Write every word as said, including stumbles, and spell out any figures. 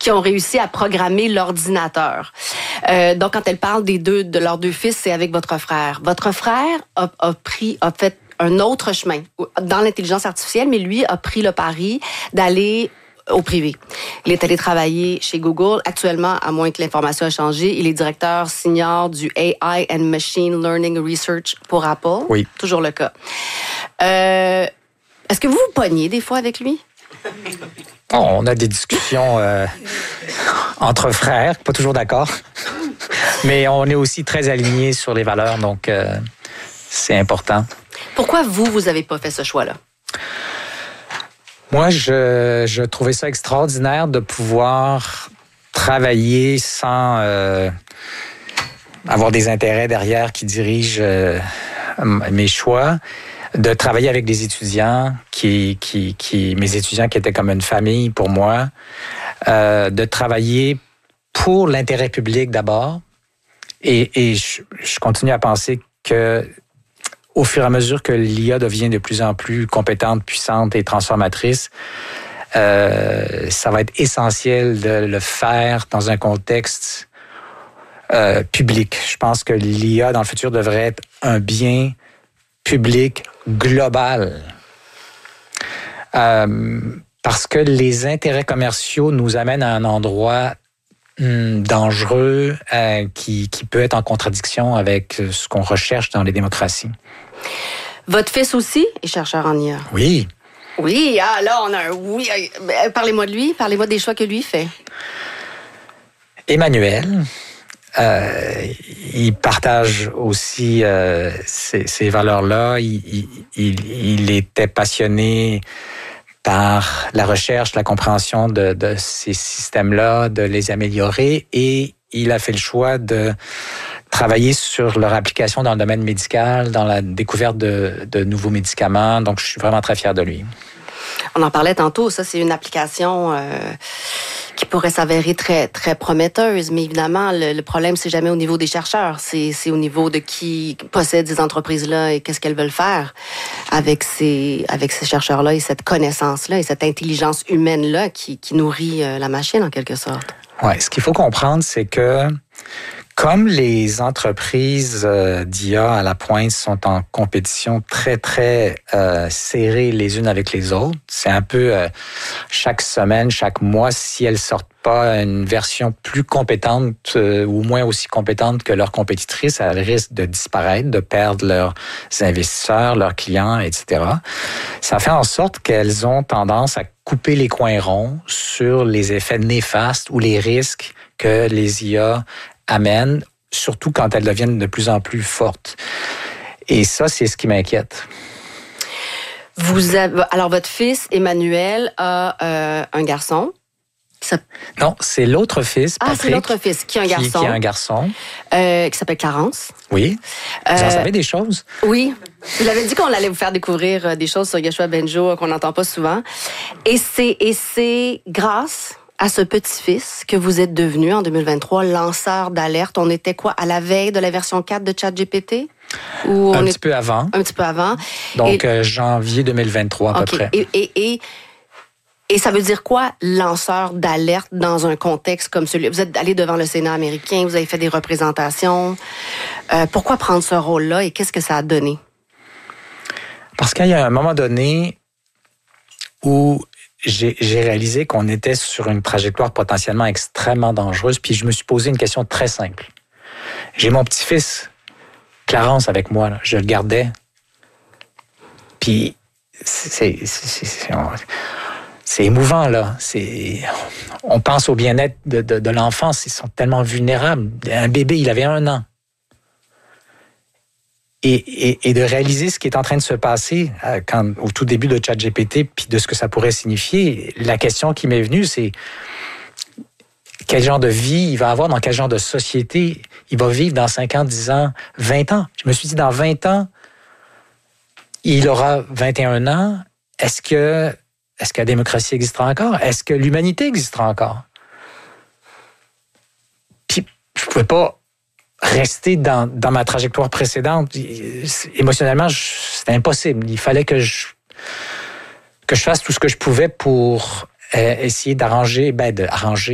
qui ont réussi à programmer l'ordinateur. Euh, donc, quand elle parle des deux, de leurs deux fils, c'est avec votre frère. Votre frère a, a pris, a fait un autre chemin dans l'intelligence artificielle, mais lui a pris le pari d'aller au privé. Il est allé travailler chez Google. Actuellement, à moins que l'information ait changé, il est directeur senior du A I and Machine Learning Research pour Apple. Oui. Toujours le cas. Euh, est-ce que vous vous pognez des fois avec lui? Oh, on a des discussions euh, entre frères, pas toujours d'accord. Mais on est aussi très alignés sur les valeurs, donc euh, c'est important. Pourquoi vous, vous n'avez pas fait ce choix-là? Moi, je, je trouvais ça extraordinaire de pouvoir travailler sans euh, avoir des intérêts derrière qui dirigent euh, mes choix, de travailler avec des étudiants, qui, qui, qui, mes étudiants qui étaient comme une famille pour moi, euh, de travailler pour l'intérêt public d'abord. Et, et je, je continue à penser que au fur et à mesure que l'I A devient de plus en plus compétente, puissante et transformatrice, euh, ça va être essentiel de le faire dans un contexte euh, public. Je pense que l'I A, dans le futur, devrait être un bien public global. Euh, parce que les intérêts commerciaux nous amènent à un endroit hum, dangereux euh, qui, qui peut être en contradiction avec ce qu'on recherche dans les démocraties. Votre fils aussi est chercheur en I A. Oui. Oui, ah là, on a un oui. Parlez-moi de lui, parlez-moi des choix que lui fait. Emmanuel, euh, il partage aussi euh, ces, ces valeurs-là. Il, il, il, il était passionné par la recherche, la compréhension de, de ces systèmes-là, de les améliorer, et il a fait le choix de travailler sur leur application dans le domaine médical, dans la découverte de, de nouveaux médicaments. Donc, je suis vraiment très fier de lui. On en parlait tantôt. Ça, c'est une application euh, qui pourrait s'avérer très très prometteuse. Mais évidemment, le, le problème, c'est jamais au niveau des chercheurs. C'est, c'est au niveau de qui possède ces entreprises-là et qu'est-ce qu'elles veulent faire avec ces, avec ces chercheurs-là et cette connaissance-là et cette intelligence humaine-là qui, qui nourrit la machine, en quelque sorte. Ouais, ce qu'il faut comprendre, c'est que comme les entreprises euh, d'I A à la pointe sont en compétition très, très euh, serrée les unes avec les autres, c'est un peu euh, chaque semaine, chaque mois, si elles sortent pas une version plus compétente euh, ou moins aussi compétente que leurs compétitrices, elles risquent de disparaître, de perdre leurs investisseurs, leurs clients, et cetera. Ça fait en sorte qu'elles ont tendance à couper les coins ronds sur les effets néfastes ou les risques que les I A amènent, surtout quand elles deviennent de plus en plus fortes. Et ça, c'est ce qui m'inquiète. Vous avez, alors, votre fils, Emmanuel, a euh, un garçon. Ça... Non, c'est l'autre fils, Patrick. Ah, c'est l'autre fils qui a un garçon. Qui, qui a un garçon. Euh, qui s'appelle Clarence. Oui. Vous euh, en savez des choses? Oui. Il avait dit qu'on allait vous faire découvrir des choses sur Yoshua Bengio qu'on n'entend pas souvent. Et c'est, et c'est grâce à ce petit-fils que vous êtes devenu, en deux mille vingt-trois, lanceur d'alerte. On était quoi, à la veille de la version quatre de ChatGPT? Ou un on petit est... peu avant. Un petit peu avant. Donc, et... euh, janvier deux mille vingt-trois, à okay. peu près. Et, et, et, et ça veut dire quoi, lanceur d'alerte dans un contexte comme celui? Vous êtes allé devant le Sénat américain, vous avez fait des représentations. Euh, pourquoi prendre ce rôle-là et qu'est-ce que ça a donné? Parce qu'il y a un moment donné où J'ai, j'ai réalisé qu'on était sur une trajectoire potentiellement extrêmement dangereuse, puis je me suis posé une question très simple. J'ai mon petit-fils, Clarence, avec moi, là. Je le gardais. Puis c'est, c'est, c'est, c'est, c'est émouvant, là. C'est, on pense au bien-être de, de, de l'enfant, ils sont tellement vulnérables. Un bébé, il avait un an. Et, et, et de réaliser ce qui est en train de se passer euh, quand, au tout début de ChatGPT, puis de ce que ça pourrait signifier, la question qui m'est venue, c'est quel genre de vie il va avoir, dans quel genre de société il va vivre dans cinq ans, dix ans, vingt ans. Je me suis dit, dans vingt ans, il aura vingt et un ans. Est-ce que, est-ce que la démocratie existera encore? Est-ce que l'humanité existera encore? Puis, je ne pouvais pas rester dans, dans ma trajectoire précédente. Émotionnellement, je, c'était impossible. Il fallait que je, que je fasse tout ce que je pouvais pour euh, essayer d'arranger, ben, d'arranger